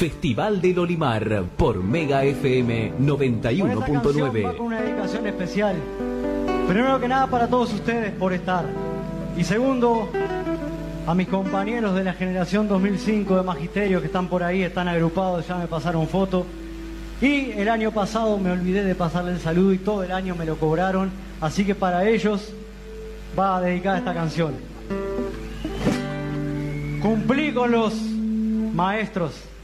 Festival del Olimar por Mega FM 91.9. Va con una dedicación especial. Primero que nada para todos ustedes por estar. Y segundo, a mis compañeros de la generación 2005 de Magisterio que están por ahí, están agrupados, ya me pasaron foto. Y el año pasado me olvidé de pasarle el saludo y todo el año me lo cobraron. Así que para ellos va a dedicar esta canción. Cumplí con los maestros.